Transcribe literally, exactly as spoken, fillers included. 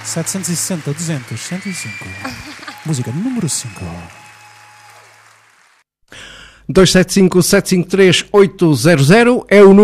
setecentos e sessenta, duzentos, cento e cinco. Música número cinco. dois sete cinco, sete cinco três, oito zero zero é o número